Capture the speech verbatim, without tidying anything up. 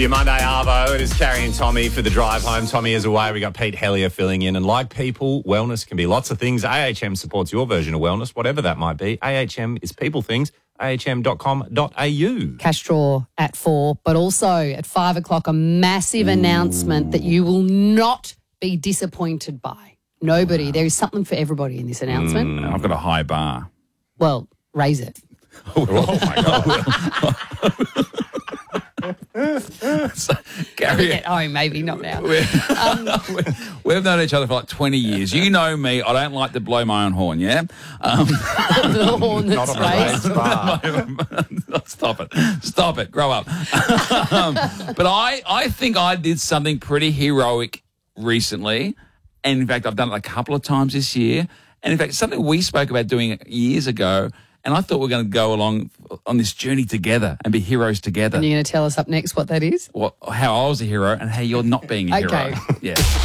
your Monday Arvo. It is Carrie and Tommy for the drive home. Tommy is away. We got Pete Hellier filling in. And like people, wellness can be lots of things. A H M supports your version of wellness, whatever that might be. A H M is people things. A H M dot com dot A U. Cash draw at four, but also at five o'clock, a massive Ooh. announcement that you will not be disappointed by. Nobody. Wow. There is something for everybody in this announcement. Mm, I've got a high bar. Well, raise it. Oh, oh my God. So, Gary, get home, maybe not now. Um, we've known each other for like twenty years. You know me. I don't like to blow my own horn, yeah? Um, the horn that's raised. Stop it. Stop it. Grow up. um, but I, I think I did something pretty heroic recently. And, in fact, I've done it a couple of times this year. And, in fact, something we spoke about doing years ago. And I thought we were going to go along on this journey together and be heroes together. And you're going to tell us up next what that is? What, how I was a hero and how you're not being a okay. hero. Yeah.